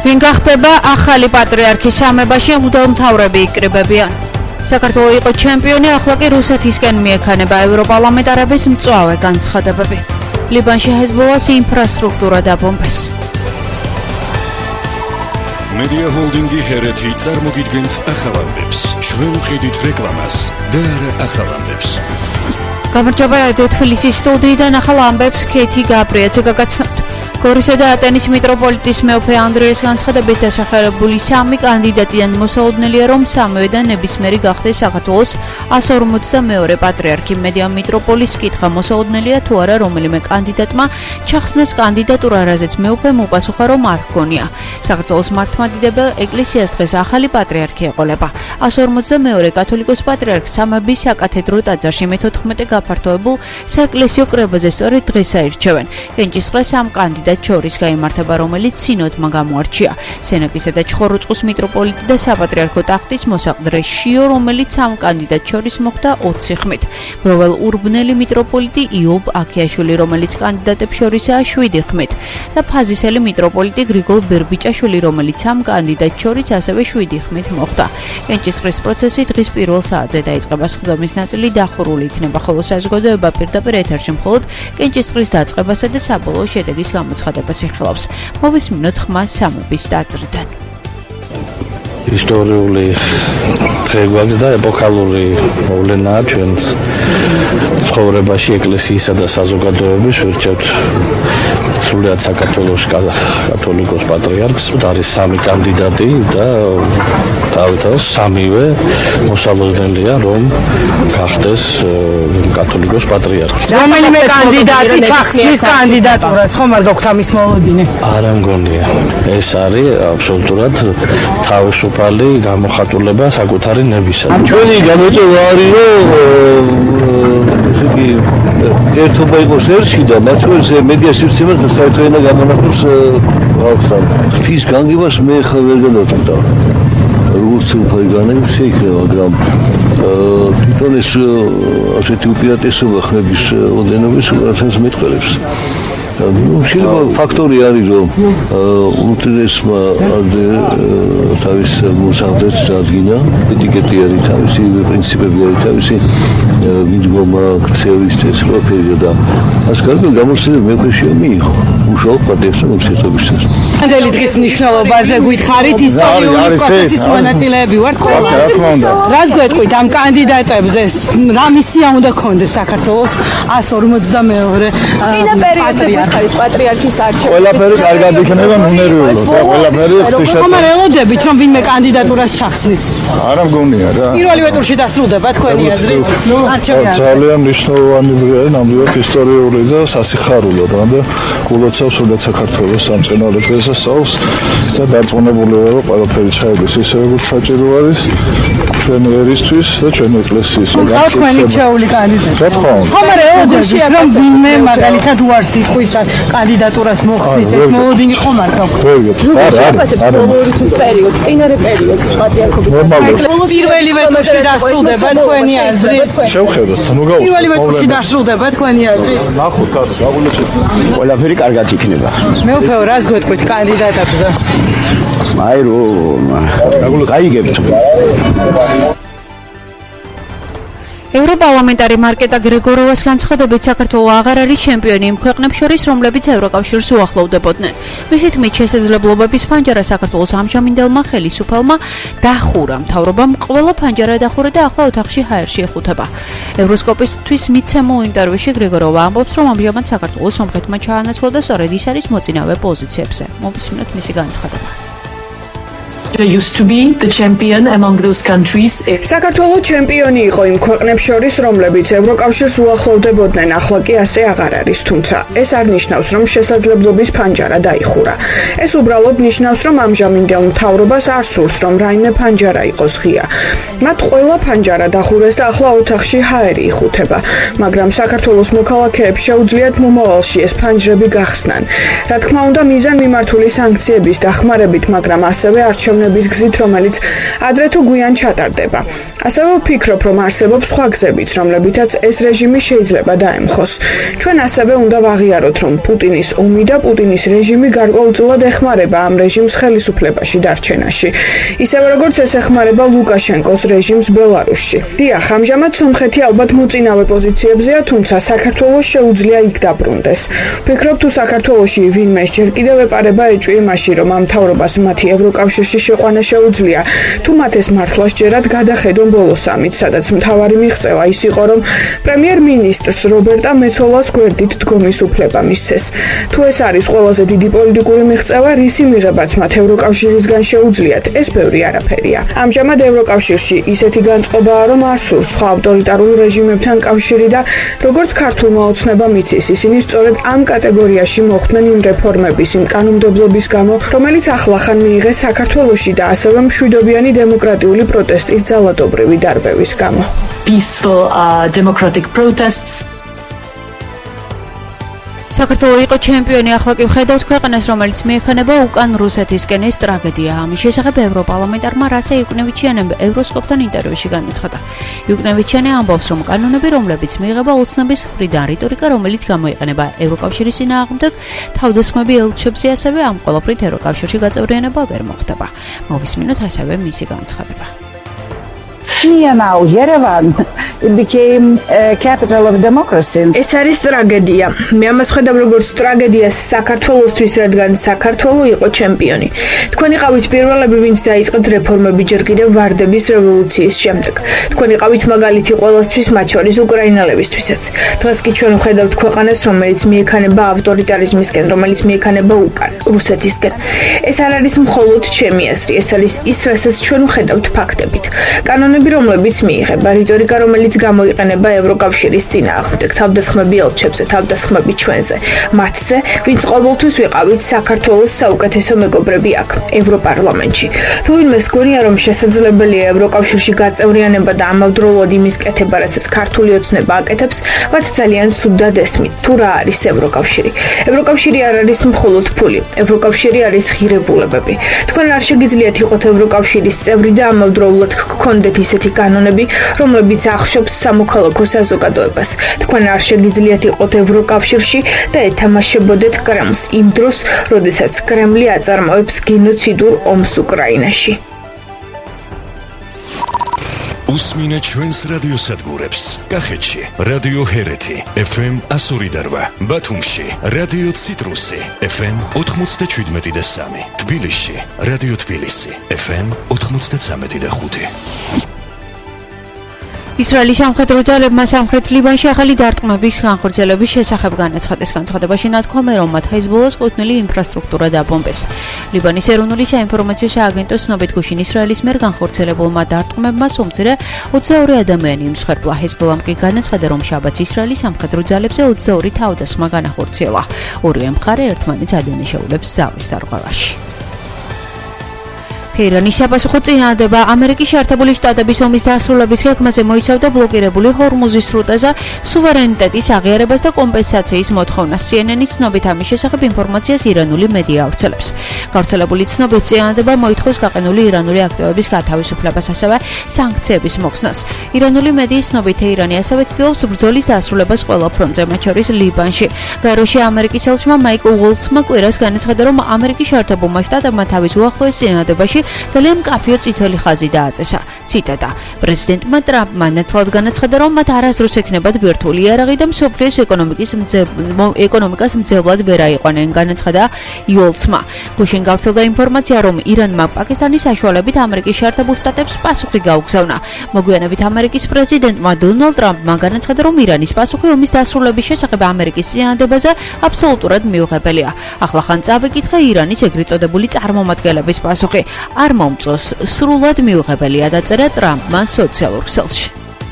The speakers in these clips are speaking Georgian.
ვინ გახდება ახალი პატრიარქი სამებაში მღვდელმთავრები იკრიბებიან. საქართველო იყო ჩემპიონი, ახლა კი რუსეთისკენ მიექანება ევროპარლამენტარების მწვავე განცხადებები. ლიბანში ჰეზბოლას ინფრასტრუქტურა დაბომბეს. Media Holdingi ჰერეთი წარმოგიდგენთ ახალამდებს. ჩვენ ვყიდით რეკლამას და არა ახალამდებს. გამარჯობა, თბილისის სტუდიიდან ახალ ამბებს ქეთი გაბრიაძე გაგაცნობთ. გორისა და ატენის მიტროპოლიტის მეუფე ანდრიეს განცხადებით დასახელებული სამი კანდიდატიდან მოსაოდნელია, რომ სამივედან ნებისმიერი გახდეს საქართველოს 152 პატრიარქი. მედია მიტროპოლის კითხვა მოსაოდნელია თუ არა რომელიმე კანდიდატმა ჩახსნეს კანდიდატურა, რაზეც მეუფემ უპასუხა, რომ არ ჰქონია. საქართველოს მართლმადიდებელ ეკლესიას დღეს ახალი პატრიარქი ეყოლება. 152 კათოლიკოს პატრიარქ სამების საკათედრო ტაძარში მე-14 გაფართოებულ საეკლესიო კრებაზე სწორედ დღეს აირჩევენ. კენჭისყრას ამ კანდიდატ შორის გაიმართება, რომელიც სინოდმა გამოარჩია. სენაკისა და ჩხოროწყუს მიტროპოლიტი და საპატრიარქო ტახტის მოსაყდრე შიო, რომელიც ამ კანდიდატ შორის მოხდა 20 ხმით. ბროველ ურბნელი მიტროპოლიტი იობ აქიაშვილი, რომელიც კანდიდატებს შორისაა 7 ხმით და ფაზისელი მიტროპოლიტი გრიგოლ ბერბიჭაშვილი, რომელიც ამ კანდიდატ შორის ასევე 7 ხმით მოხდა. კენჭისყრის პროცესი დღის პირველ საათზე დაიწყება. სხდომის ნაწილი დახურული იქნება, ხოლო საზოგადოება პირდაპირ ეთერში მხოლოდ კენჭისყრის დაწყებასა და საბოლოო შედეგის გამოცხადებას იხილავს. მოვისმინოთ ხმა სამების ტაძრიდან. ისტორიული დღე და ეპოქალური მოვლენაა ჩვენს ცხოვრებაში ეკლესიისა და საზოგადოების. ვირჩევთ სრულიად საქართველოს კათოლიკოს პატრიარქს. არის სამი კანდიდატი და თავითავს სამივე მოსავალდელია, რომ გახდეს კათოლიკოს პატრიარქი. რომელიმე კანდიდატი ჩახსნის კანდიდატურას, ხომ არ გაქვთ ამის მოლოდინი? არ ამგონია. ეს არის აბსოლუტურად თავისუფალი გამოხატულება საკუთარი ნებისა. ჩვენი გამოწვევა არის, რომ ერთობა იყოს ერთში და მათ შორის მედია სივრცემას და საერთო ენა გამონახოს ხალხთან. ღვთის განგებას მე ხა ვერ გადავწყვეტ. როგორც უფალგანები შეიქნება, მაგრამ თვითონ ეს ასეთი უპირატესობა ხმების ოდენობის რაღაცას მეტყველებს. შეიძლება ფაქტორი არის, რომ უმცირესმა თავის მოსახდებს წარადგინა, ეტიკეტი არის თავისი, პრინციპები არის თავისი, მიდგომა, ქცევის წესი ყველაფერი და ასე კარგი გამოსცემი მეფეშია მიიღო. უშუალოდ პატრიარქთან ურთიერთობისას. ანდელი დღის მნიშვნელობაზე გითხარით, ისტორიული პროცესის მონაწილეები ვართ ყველა. რა თქმა უნდა. რას გვეტყვით ამ კანდიდატებზე? რა მისია უნდა ქონდეს საქართველოს 152 პატრიარქის არჩევანი. ყველაფერი კარგად იქნება ნუმერულად და ყველაფერი ღვთისმშობლად. ხომ არ ელოდებით, რომ ვინმე კანდიდატურას ჩახსნის? არ ამგონია რა. პირველივე ტურში დასრულდება თქვენი აზრით? არჩევანი. ძალიან მნიშვნელოვანი დღეა, ნამდვილად ისტორიული და სასიხარულო დღე და გულოცავს სულ საქართველოს სამწენალო დღესასწაულს და დარწმუნებული ვარ, რომ ყველაფერი ჩაიგდეს ისე როგორც საჭირო არის ჩვენი ერისთვის და ჩვენი ეკლესიის თქვენი ჩაული კანდიდატი. რა თქმა უნდა. ხომ არ ელოდებით, რომ ვინმე მაგალითად უარს იტყვის კანდიდატურას მოხსნის, ეს მოლოდინი ხომ არ გაქვთ? ბოლორიცის პერიოდს, წინარე პერიოდს პატრიარქობის პირველივე ტურში დასრულდება თქვენი აზრით? შევხედოთ, მოგაუშვით. პირველივე ტურში დასრულდება თქვენი აზრით? ნახოთ, გაგულეჩეთ. ყველაფერი კარგად იქნება. მეუფეო, რას გვეტყვით კანდიდატებზე? აი რომ გაიგებთ. ევროპარლამენტარი მარკეტა გრეგოროვას განცხადებით, საქართველო აღარ არის ჩემპიონი იმ ქვეყნებს შორის, რომლებიც ევროკავშირს უახლოვდებოდნენ. მისი თქმით, შესაძლებლობების ფანჯარა საქართველოს ამჟამინდელმა ხელისუფალმა დახურა. მთავრობამ ყველა ფანჯარა დახურა და ახლა ოთახში ჰაერში ეხუთება. ევროსკოპისთვის მიცემულ ინტერვიუში გრეგოროვა ამბობს, რომ ამჟამად საქართველოს სომხეთმა ჩაანაცვლა და სწორედ ის არის მოწინავე პოზიციებზე. მოვისმინოთ მისი განცხადება. used to be the champion among those countries. საქართველო ჩემპიონი იყო იმ ქვეყნებს შორის, რომლებიც ევროკავშირს უახლოვდებოდნენ, ახლა კი ასე აღარ არის, თუმცა ეს არ ნიშნავს, რომ შესაძლებლობის ფანჯარა დაიხურა. ეს უბრალოდ ნიშნავს, რომ ამჟამინდელ მთავრობას არ სურს, რომ რაიმე ფანჯარა იყოს ღია. მათ ყველა ფანჯარა დახურეს და ახლა ოთახში ჰაერი იხუთება, მაგრამ საქართველოს მოქალაქეებს შეუძლიათ მომავალში ეს ფანჯრები გახსნან. რა თქმა უნდა, მიზან მიმართული სანქციების დახმარებით, მაგრამ ასევე არჩევნების დაბრუნების გზით, რომელიც ადრე თუ გვიან ჩატარდება. ასევე ვფიქრობ, რომ არსებობს სხვა გზებიც, რომლებითაც ეს რეჟიმი შეიძლება დაემხოს. ჩვენ ასევე უნდა ვაღიაროთ, რომ პუტინის ომი და პუტინის რეჟიმი გარკვეულწილად ეხმარება ამ რეჟიმს ხელისუფლებაში დარჩენაში, ისევე როგორც ეს ეხმარება ლუკაშენკოს რეჟიმს ბელარუსში. დიახ, ამჟამად სომხეთი ალბათ მოწინავე პოზიციებზეა, თუმცა საქართველოს შეუძლია იქ დაბრუნდეს. ვფიქრობ, თუ საქართველოში ვინმე ჯერ კიდევ ეპარება ეჭვი იმაში, რომ ამ მთავრობას მათი ევროკავშირში შეყვანა შეუძლია, თუ მათ ეს მართლა სჯერათ გადახედონ ბოლოს ამით, სადაც მთავარი მიღწევა ის იყო, რომ პრემიერ-მინისტრს რობერტა მეცოლას გვერდით დგომის უფლება მისცეს. თუ ეს არის ყველაზე დიდი პოლიტიკური მიღწევა, რისი მიღებაც მათ ევროკავშირისგან შეუძლიათ, ეს ბევრი არაფერია. ამჟამად ევროკავშირში ისეთი განწყობაა, რომ არ სურს სხვა ავტორიტარულ რეჟიმებთან კავშირი და როგორც ქართულმა ოცნებამ იცის, ისინი სწორედ ამ კატეგორიაში მოხვდნენ იმ რეფორმების, იმ კანონმდებლობის გამო, რომელიც ახლახან მიიღეს საქართველოში და ასევე მშვიდობიანი დემოკრატიული პროტესტის ძალადობრივი დარბევის გამო. Peaceful democratic protests. საქართველო იყო ჩემპიონი, ახლა კი ვხედავთ ქვეყანას, რომელიც მიექანება უკან რუსეთისკენ. ეს ტრაგედია. ამის შესახებ ევროპარლამენტარმა რასე იუკნევიჩიანემ ევროსკოპთან ინტერვიუში განაცხადა. იუკნევიჩიანი ამბობს, რომ კანონები, რომლებიც მიიღება ოცნების მხრიდან, რიტორიკა, რომელიც გამოიყენება ევროკავშირის წინააღმდეგ, თავდასხმები ელჩებში, ასევე ამ ყველაფრით ევროკავშირში გაწევრიანება ვერ მოხდება. მოვისმინოთ ასევე მისი განცხადება. Now, Yerevan, it became a capital of democracy. ეს არის ტრაგედია. მე ამას ხედავ როგორც ტრაგედიას საქართველოსთვის, რადგან საქართველო იყო ჩემპიონი. თქვენი ყავით პირველები, ვინც დაიწყეთ რეფორმები ჯერ კიდევ ვარდების რევოლუციის შემდეგ. თქვენი ყავით მაგალითი ყოველთვის, მათ შორის უკრაინელებისთვისაც. დღეს კი ჩვენ ვხედავთ ქვეყანას, რომელიც მიექანება ავტორიტარიზმისკენ, რომელიც მიექანება უკან რუსეთისკენ. ეს არ არის მხოლოდ ჩემი აზრი, ეს არის ის, რასაც ჩვენ ვხედავთ ფაქტებით. კანონები, რომლებიც მიიღება, რიტორიკა, რომელიც გამოიყენება ევროკავშირის წინააღმდეგ, თავდასხმები ელჩებზე, თავდასხმები ჩვენზე, მათზე, ვინც ყოველთვის ვიყავით საქართველოს საუკეთესო მეგობრები აქ, ევროპარლამენტში. თუ ვინმეს გონია, რომ შესაძლებელია ევროკავშირში გაწევრიანება და ამავდროულად იმის კეთება, რასაც ქართული ოცნება აკეთებს, მათ ძალიან ცუდად ესმით, თუ რა არის ევროკავშირი. ევროკავშირი არ არის მხოლოდ ფული, ევროკავშირი არის ღირებულებები. თქვენ არ შეგიძლიათ იყოთ ევროკავშირის წევრი და ამავდროულად გქონდეთ ისეთი კანონები, რომლებიც ახშობს სამოქალაქო საზოგადოებას. თქვენ არ შეგიძლიათ იყოთ ევროკავშირში და ეთამაშებოდეთ კრემლს იმ დროს, როდესაც კრემლი აწარმოებს გენოციდურ ომს უკრაინაში. უსმინე ჩვენს რადიოსადგურებს. კახეთში რადიო ჰერეთი FM 102.8, ბათუმში რადიო ციტრუსი FM 97.3, თბილისში რადიო თბილისი FM 93.5. ისრაელის სამხედრო ძალებმა სამხრეთ ლიბანში ახალი დარტყმების განხორციელების შესახებ განაცხადეს. განცხადებაში ნათქვამია, რომ მათ ჰეზბოლას კუთვნილი ინფრასტრუქტურა დაბომბეს. ლიბანის ეროვნული საინფორმაციო სააგენტოს ცნობით, გუშინ ისრაელის მიერ განხორციელებულმა დარტყმებმა უმცირე 22 ადამიანი იმსხვერპლა. ჰეზბოლამ კი განაცხადა, რომ შაბათს ისრაელის სამხედრო ძალებზე 22 თავდასხმა განახორციელა. ორივე მხარე ერთმანეთს ადანაშაულებს ზავის დარღვევაში. ირანის საპასუხო წინააღმდება ამერიკის შეერთებული შტატების ომის დასრულების გეგმაზე მოიცავდა ბლოკირებული ჰორმუზის სრუტეზე სუვერენიტეტის აღიარებას და კომპენსაციის მოთხოვნას. CNN-ის ცნობით ამის შესახებ ინფორმაციას ირანული მედია ავრცელებს. გავრცელებული ცნობით წინააღმდება მოითხოვს გაყინული ირანული აქტივების გათავისუფლებას, ასევე სანქციების მოხსნას. ირანული მედიის ცნობით ირანი ასევე ცდილობს ბრძოლის დასრულებას ყველა ფრონტზე, მათ შორის ლიბანში. გაეროში ამერიკის ელჩმა მაიკლ უოლცმა კვირას განაცხადა, რომ ამერიკის შეერთებულმა შტატებმა თავის უახლოეს წინააღმდებაში ძალიან მკაფიო წითელი ხაზი დააწესა. ციტატა: პრეზიდენტმა ტრამპმა ნათლად განაცხადა, რომ მათ არასდროს ექნებათ ბირთვული იარაღი და მსოფლიოს ეკონომიკას მძევლად ვერ აიყვანენ, განაცხადა უოლცმა. გუშინ გავრცელდა ინფორმაცია, რომ ირანმა პაკისტანის საშუალებით ამერიკის შეერთებულ შტატებს პასუხი გაუგზავნა. მოგვიანებით ამერიკის პრეზიდენტმა დონალდ ტრამპმა განაცხადა, რომ ირანის პასუხი ომის დასრულების შესახებ ამერიკის წინააღმდებაზე აბსოლუტურად მიუღებელია. ახლახან წავიკითხე ირანის ეგრეთ წოდებული წარმომადგენლების პასუხი. არ მომწონს, სრულად მიუღებელია, დაწერა ტრამპმა სოციალურ ქსელში.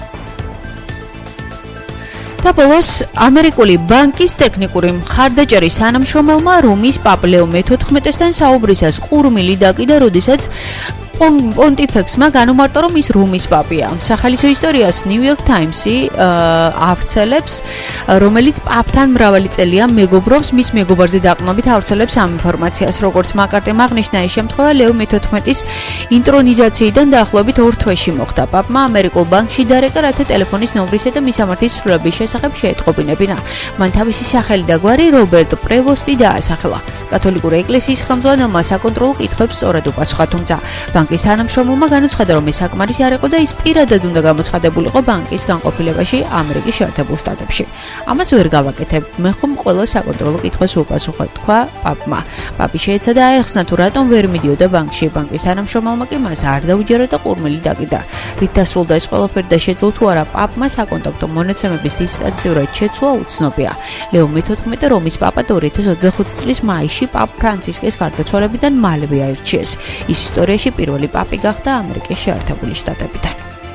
და ბოლოს ამერიკული ბანკის ტექნიკური მხარდაჭერის თანამშრომელმა რომის პაპლეო მე-14-დან საუბრისას ყურმილი დაკიდა, როდესაც პონტიფექსმა განუმარტა, რომ ის რომის პაპია. სახალისო ისტორიას New York Times-ი ავრცელებს, რომელიც პაპთან მრავალი წელია მეგობრობს, მის მეგობარზე დაყრდნობით ავრცელებს ამ ინფორმაციას. როგორც მაკარტიმ აღნიშნა, ეს შემთხვევა ლეო მე-14-ის ინტრონიზაციიდან დაახლოებით 2 თვეში მოხდა. პაპმა ამერიკულ ბანკში დარეკა, რათა ტელეფონის ნომრისა და მისამართის ცვლილების შესახებ შეეტყობინებინა. მან თავისი სახელი და გვარი რობერტ პრევოსტი დაასახელა. კათოლიკური ეკლესიის ხელმძღვანელმა საკონტროლო კითხვებს სწორად უპასუხა, თუმცა ბანკის თანამშრომელმა განუცხადა, რომ ეს საკმარისი არ იყო და ის პირადად უნდა გამოცხადებულიყო ბანკის განყოფილებაში ამერიკის შეერთებულ შტატებში. ამას ვერ გავაკეთებ, მე ხომ ყველა საკონტროლო კითხვას ვუპასუხებ, თქვა პაპმა. პაპი შეეცადა აეხსნა, თუ რატომ ვერ მიდიოდა ბანკში. ბანკის თანამშრომელმა კი მას არ დაუჯერა და ყურმილი დაკიდა. რით დასრულდა ეს ყველაფერი და შეძლო თუ არა პაპმა საკონტაქტო მონაცემების დისტანციურად შეცვლა უცნობია. ლეო მე-14 რომის პაპად 2025 წლის მაისში პაპ ფრანცისკეს გარდაცვალებიდან მალევე აირჩიეს. ის ისტორიაში პირველი პაპი გახდა ამერიკის შეერთებული შტატებიდან.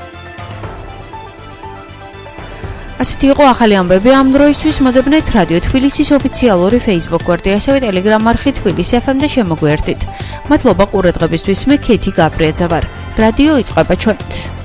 ასეთი იყო ახალი ამბები ამ დროისთვის. მოძებნეთ რადიო თბილისის ოფიციალური Facebook გვერდი, ასევე Telegram არხი თბილისი FM და შემოგვიერთდით. მადლობა ყურადღებისთვის. მე ქეთი გაბრიაძე ვარ. რადიო იწყება ჩვენით.